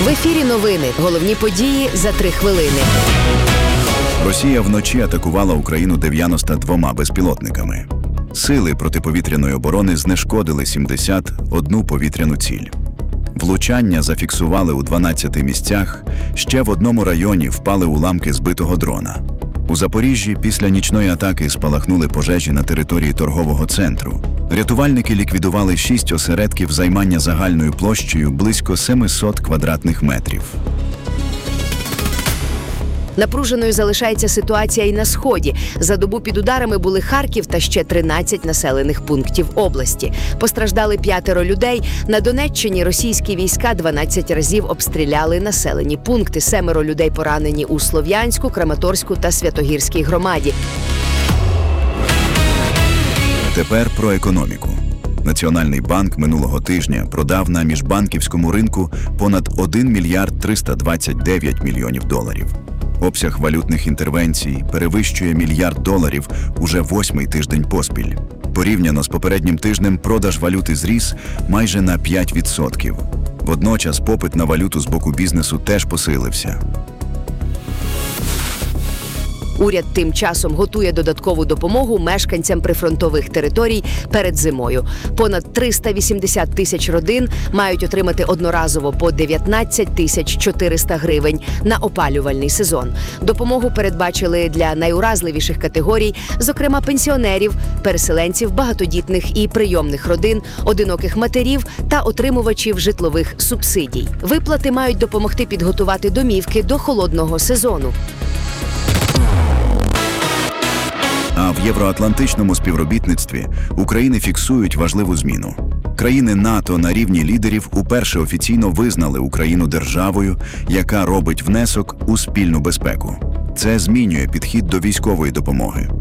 В ефірі новини. Головні події за 3 хвилини. Росія вночі атакувала Україну 92 безпілотниками. Сили протиповітряної оборони знешкодили 71 повітряну ціль. Влучання зафіксували у 12 місцях, ще в одному районі впали уламки збитого дрона. У Запоріжжі після нічної атаки спалахнули пожежі на території торгового центру. Рятувальники ліквідували 6 осередків займання загальною площею близько 700 квадратних метрів. Напруженою залишається ситуація і на Сході. За добу під ударами були Харків та ще 13 населених пунктів області. Постраждали 5 людей. На Донеччині російські війська 12 разів обстріляли населені пункти. 7 людей поранені у Слов'янську, Краматорську та Святогірській громаді. Тепер про економіку. Національний банк минулого тижня продав на міжбанківському ринку понад 1 мільярд 329 мільйонів доларів. Обсяг валютних інтервенцій перевищує $1 мільярд уже 8-й тиждень поспіль. Порівняно з попереднім тижнем продаж валюти зріс майже на 5%. Водночас попит на валюту з боку бізнесу теж посилився. Уряд тим часом готує додаткову допомогу мешканцям прифронтових територій перед зимою. Понад 380 тисяч родин мають отримати одноразово по 19 400 гривень на опалювальний сезон. Допомогу передбачили для найуразливіших категорій, зокрема пенсіонерів, переселенців, багатодітних і прийомних родин, одиноких матерів та отримувачів житлових субсидій. Виплати мають допомогти підготувати домівки до холодного сезону. А в євроатлантичному співробітництві України фіксують важливу зміну. Країни НАТО на рівні лідерів уперше офіційно визнали Україну державою, яка робить внесок у спільну безпеку. Це змінює підхід до військової допомоги.